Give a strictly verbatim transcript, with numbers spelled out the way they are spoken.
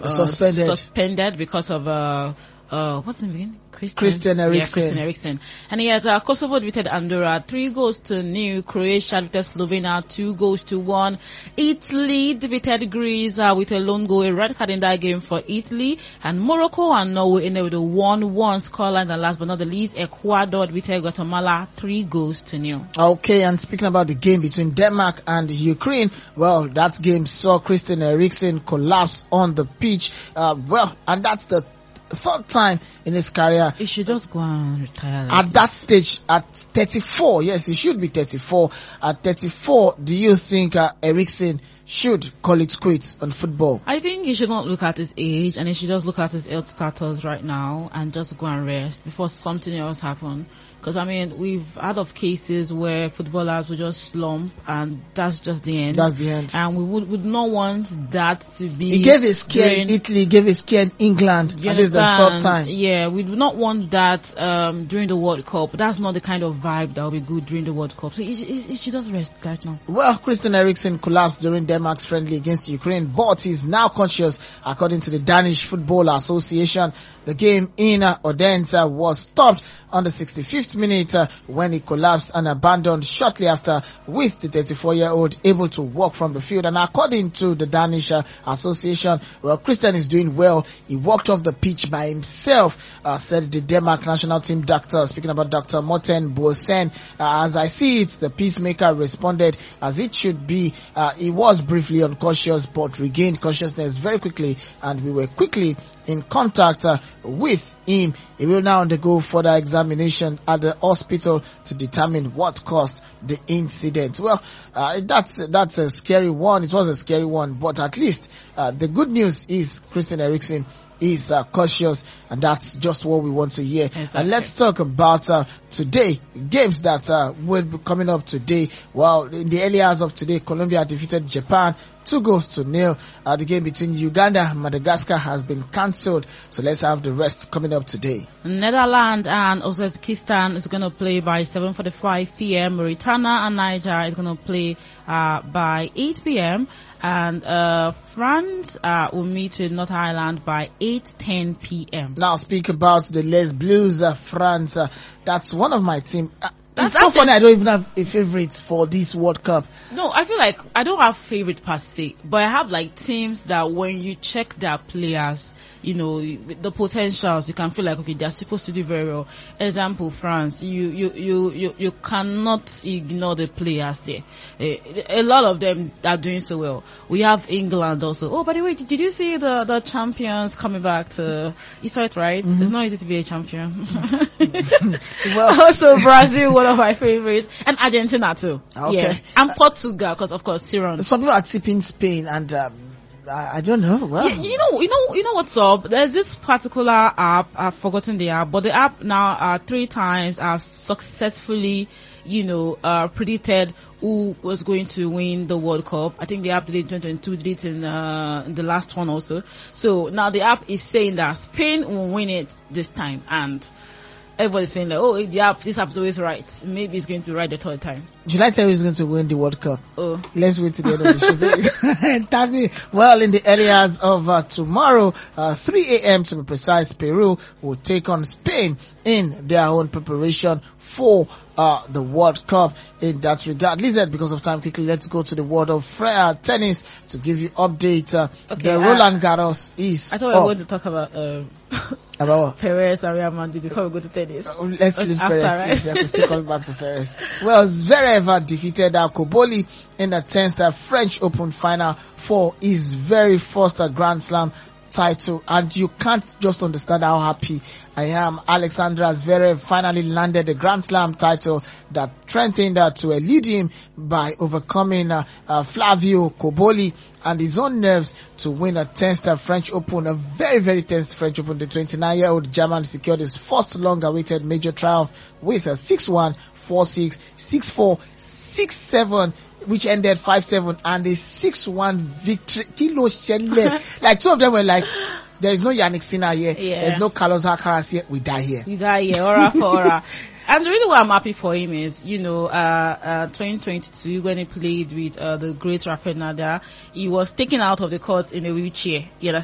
uh, suspended suspended because of uh uh what's his name again? Christian, Christian Eriksen. Yeah, Christian Eriksen. And he has uh, Kosovo defeated Andorra three goals to nil. Croatia defeated Slovenia two goals to one. Italy defeated Greece uh, with a lone goal, a red card in that game for Italy. And Morocco and Norway ended with a one one scoreline. And last but not the least, Ecuador defeated Guatemala three goals to nil. Okay, and speaking about the game between Denmark and Ukraine, well, that game saw Christian Eriksen collapse on the pitch. Uh, well, and that's the third time in his career. He should just go and retire. Like at this. that stage, at thirty-four, yes, he should be thirty-four. At thirty-four, do you think uh, Eriksen should call it quits on football? I think he should not look at his age, and he should just look at his health status right now and just go and rest before something else happens. Because, I mean, we've heard of cases where footballers will just slump, and that's just the end. That's the end. And we would, would not want that to be... He gave his scare in Italy, he gave his scare in England, and this is the third time. Yeah, we do not want that um, during the World Cup. That's not the kind of vibe that will be good during the World Cup. So he, he, he should just rest right now. Well, Christian Eriksen collapsed during Denmark's friendly against Ukraine, but he's now conscious, according to the Danish Football Association. The game in uh, Odense uh, was stopped on the sixty-fifth minute uh, when he collapsed and abandoned shortly after, with the thirty-four-year-old able to walk from the field. And according to the Danish uh, Association, well, Christian is doing well. He walked off the pitch by himself, uh, said the Denmark national team doctor. Speaking about Doctor Morten Boesen, uh, as I see it, the peacemaker responded as it should be. Uh, he was briefly unconscious but regained consciousness very quickly, and we were quickly in contact uh, with him. He will now undergo further examination at the hospital to determine what caused the incident. Well, uh, that's that's a scary one. It was a scary one, but at least uh, the good news is Christian Eriksen is uh, cautious, and that's just what we want to hear. Exactly. And let's talk about uh, today, games that uh, will be coming up today. Well, in the early hours of today, Colombia defeated Japan two goals to nil. Uh, the game between Uganda and Madagascar has been cancelled, so let's have the rest coming up today. Netherlands and Uzbekistan is going to play by seven forty-five p.m. Mauritania and Niger is going to play uh, by eight p.m. And uh, France uh, will meet with North Ireland by eight ten p.m. Now speak about the Les Bleus, uh, France. Uh, that's one of my team. Uh, It's That's so funny I don't even have a favorite for this World Cup. No, I feel like I don't have favorite per se, but I have like teams that when you check their players, you know, the potentials, you can feel like, okay, they're supposed to do very well. Example, France, you, you, you, you, you cannot ignore the players there. A, a lot of them are doing so well. We have England also. Oh, by the way, did, did you see the, the champions coming back to, you saw it, right? Mm-hmm. It's not easy to be a champion. Well, also Brazil, one of my favorites, and Argentina too. Okay. Yeah. And Portugal, because of course, Syrian. Some people are tipping Spain, and um, I, I don't know. Well, yeah, you know, you know, you know what's up? There's this particular app. I've forgotten the app, but the app now uh, three times I've successfully, you know, uh, predicted who was going to win the World Cup. I think the app did it in twenty twenty-two, did it in, uh, in the last one also. So now the app is saying that Spain will win it this time, and everybody's feeling like, oh, the app, this app's always right. Maybe it's going to be right the third time. Should I tell you who's going to win the World Cup? Oh. Let's wait to the end of the show. me. Well, in the early hours of uh, tomorrow, uh, three a.m. to be precise, Peru will take on Spain in their own preparation for uh, the World Cup. In that regard, Lizette, because of time, quickly, let's go to the world of uh, tennis to give you update. Uh, okay, the uh, Roland Garros is I thought we were going to talk about um, about what? Perez and Real Madrid before we go to tennis. Uh, let's leave After, Perez. right? Yes, we have to still come back to Perez. Well, Zverev defeated uh, Koboli in the tenth uh, French Open final for his very first uh, Grand Slam title, and you can't just understand how happy I am. Alexander Zverev finally landed the Grand Slam title that threatened uh, to elude him by overcoming uh, uh, Flavio Koboli and his own nerves to win a tenth uh, French Open, a very, very tenth French Open. The twenty-nine-year-old German secured his first long-awaited major triumph with a six one, four six, six four, six seven, which ended five seven, and a six one victory. Kilo Shelle. Like, two of them were like, there is no Yannick Sinner here. Yeah. There's no Carlos Alcaraz here. We die here. We die here. Aura for aura. And the reason why I'm happy for him is, you know, uh, uh, twenty twenty-two, when he played with uh, the great Rafael Nadal, he was taken out of the court in a wheelchair. You